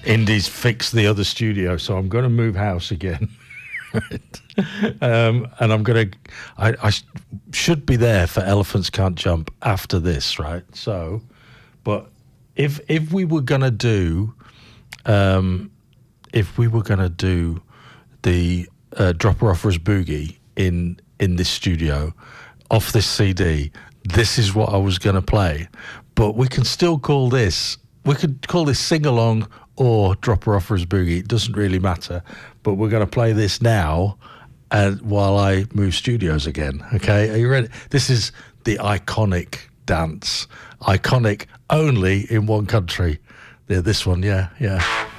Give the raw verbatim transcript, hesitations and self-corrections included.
Indy's fixed the other studio, so I'm going to move house again. Right. Um, and I'm going to, I, I sh- should be there for Elephants Can't Jump after this, right? So, but if if we were going to do, um, if we were going to do the uh, Dropper Offers Boogie in in this studio, off this C D, this is what I was going to play. But we can still call this, we could call this Sing Along or Dropper Offers Boogie. It doesn't really matter. But we're going to play this now and while I move studios again. Okay, are you ready? This is the iconic dance. Iconic only in one country. Yeah, this one, yeah, yeah.